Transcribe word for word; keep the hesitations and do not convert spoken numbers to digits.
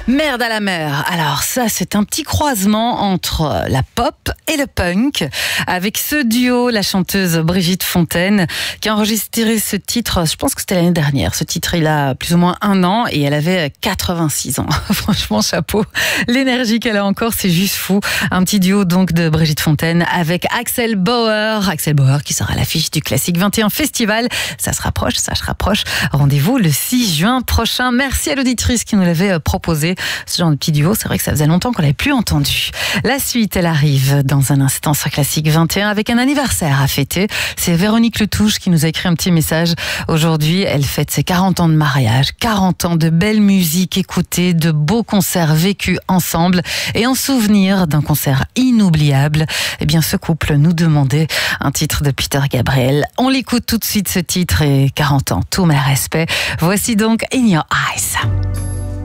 Merde à la mer. Alors ça, c'est un petit croisement entre la pop et le punk, avec ce duo, la chanteuse Brigitte Fontaine, qui a enregistré ce titre, je pense que c'était l'année dernière. Ce titre, il a plus ou moins un an et elle avait quatre-vingt-six ans. Franchement, chapeau. L'énergie qu'elle a encore, c'est juste fou. Un petit duo donc de Brigitte Fontaine avec Axel Bauer. Axel Bauer qui sera à l'affiche du Classique vingt et un Festival. Ça se rapproche, ça se rapproche. Rendez-vous le six juin prochain. Merci à l'auditrice qui nous l'avait proposé. Ce genre de petit duo, c'est vrai que ça faisait longtemps qu'on l'avait plus entendu. La suite, elle arrive dans un instant sur Classique vingt et un avec un anniversaire à fêter. C'est Véronique Letouche qui nous a écrit un petit message. Aujourd'hui, elle fête ses quarante ans de mariage, quarante ans de belle musique écoutée, de beaux concerts vécus ensemble et en souvenir d'un concert inoubliable. Eh bien, ce couple nous demandait un titre de Peter Gabriel. On l'écoute tout de suite, ce titre, et quarante ans, tous mes respects. Voici donc In Your Eyes.